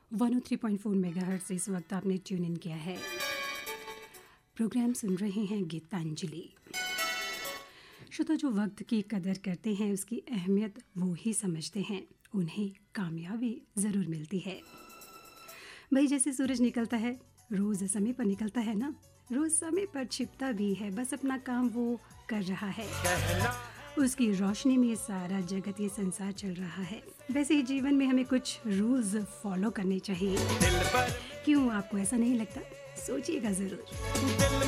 103.4 megahertz इस वक्त आपने ट्यून इन किया है। प्रोग्राम सुन रहे हैं गीतांजलि। श्रोता, जो वक्त की कदर करते हैं उसकी अहमियत वो ही समझते हैं, उन्हें कामयाबी ज़रूर मिलती है। भाई, जैसे सूरज निकलता है रोज़ समय पर निकलता है ना, रोज़ समय पर छिपता भी है, बस अपना काम वो कर रहा है। उसकी रोशनी में ये सारा जगत, ये संसार चल रहा है। वैसे ही जीवन में हमें कुछ रूल्स फॉलो करने चाहिए। क्यों, आपको ऐसा नहीं लगता? सोचिएगा ज़रूर।